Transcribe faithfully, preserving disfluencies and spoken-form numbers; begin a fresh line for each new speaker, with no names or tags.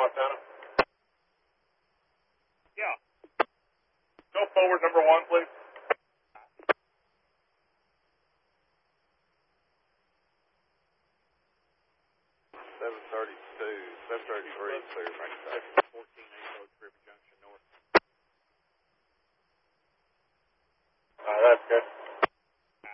Montana?
Yeah.
Go forward number one, please.
seven thirty-two, seven thirty-three, clear, thank you, sir.
fourteen eight oh